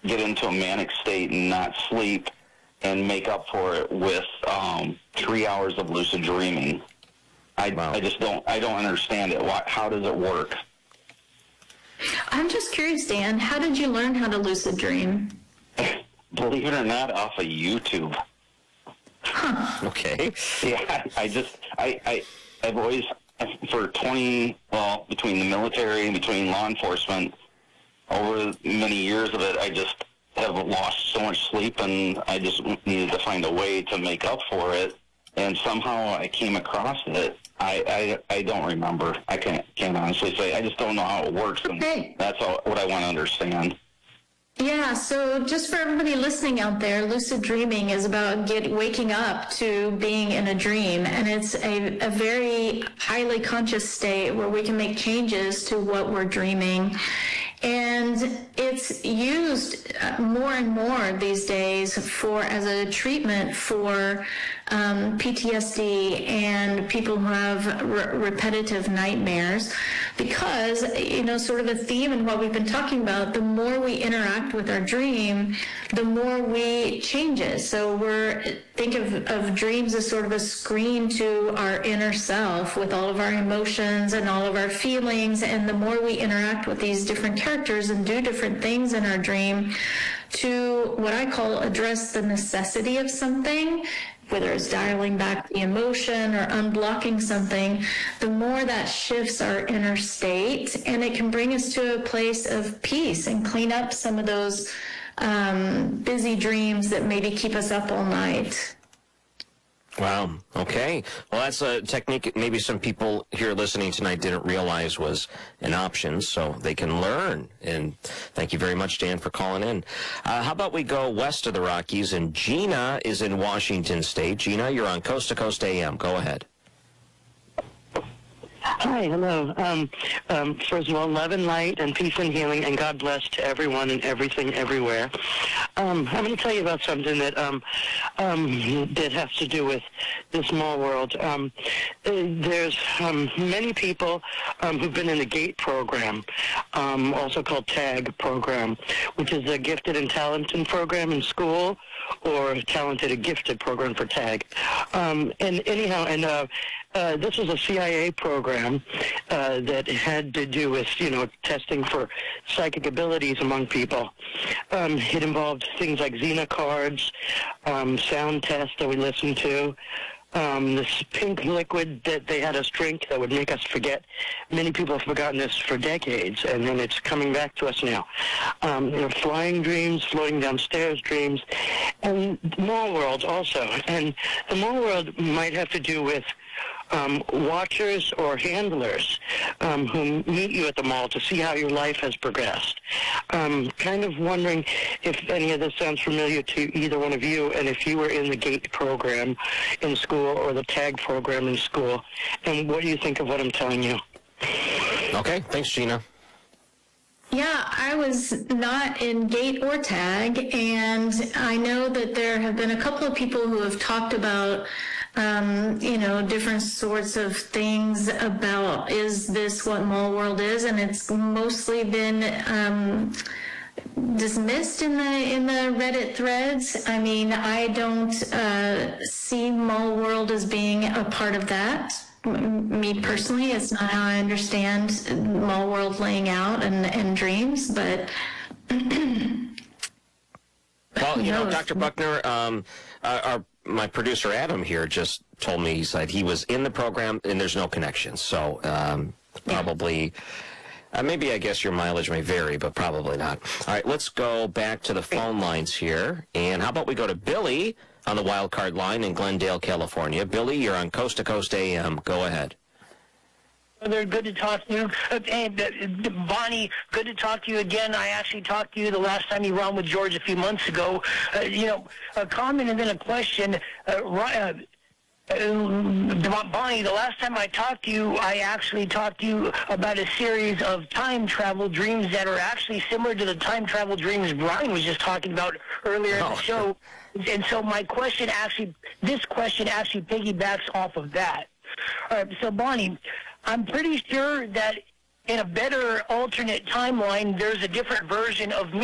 get into a manic state and not sleep and make up for it with 3 hours of lucid dreaming. I just don't understand it. How does it work? I'm just curious, Dan, how did you learn how to lucid dream? Believe it or not, off of YouTube. Huh. Okay. Yeah, I've always, for between the military and between law enforcement, over many years of it, I just have lost so much sleep, and I just needed to find a way to make up for it. And somehow I came across it. I don't remember. I can't honestly say. I just don't know how it works, and that's what I want to understand. Yeah, so just for everybody listening out there, lucid dreaming is about waking up to being in a dream, and it's a very highly conscious state where we can make changes to what we're dreaming. And it's used more and more these days as a treatment for PTSD and people who have repetitive nightmares, because, sort of a theme in what we've been talking about, the more we interact with our dream, the more we change it. So think of dreams as sort of a screen to our inner self with all of our emotions and all of our feelings, and the more we interact with these different characters and do different things in our dream to what I call address the necessity of something, whether it's dialing back the emotion or unblocking something, the more that shifts our inner state, and it can bring us to a place of peace and clean up some of those busy dreams that maybe keep us up all night. Wow. Okay. Well, that's a technique maybe some people here listening tonight didn't realize was an option, so they can learn. And thank you very much, Dan, for calling in. How about we go west of the Rockies, and Gina is in Washington State. Gina, you're on Coast to Coast AM. Go ahead. Hi, hello. First of all, love and light and peace and healing, and God bless to everyone and everything everywhere. I'm going to tell you about something that that has to do with the small world. There's many people who've been in the GATE program, also called TAG program, which is a gifted and talented program in school, or talented and gifted program for TAG. This was a CIA program that had to do with, testing for psychic abilities among people. It involved things like Xena cards, sound tests that we listened to, this pink liquid that they had us drink that would make us forget. Many people have forgotten this for decades, and then it's coming back to us now. Flying dreams, floating downstairs dreams, and mall worlds also. And the mall world might have to do with watchers or handlers who meet you at the mall to see how your life has progressed. Kind of wondering if any of this sounds familiar to either one of you, and if you were in the GATE program in school or the TAG program in school, and what do you think of what I'm telling you? Okay, thanks, Gina. Yeah, I was not in GATE or TAG, and I know that there have been a couple of people who have talked about different sorts of things about, is this what mall world is? And it's mostly been dismissed in the Reddit threads. I mean, I don't see mall world as being a part of that. Me personally, it's not how I understand mall world laying out and dreams, but well, Dr. Buckner, my producer Adam here just told me, he said he was in the program and there's no connection. So probably, maybe I guess your mileage may vary, but probably not. All right, let's go back to the phone lines here. And how about we go to Billy on the wild card line in Glendale, California. Billy, you're on Coast to Coast AM. Go ahead. They're good to talk to you. Bonnie, good to talk to you again. I actually talked to you the last time you were on with George a few months ago. A comment and then a question. Bonnie, the last time I talked to you, I actually talked to you about a series of time travel dreams that are actually similar to the time travel dreams Brian was just talking about earlier in the show. And so this question actually piggybacks off of that. All right, so Bonnie, I'm pretty sure that in a better alternate timeline, there's a different version of me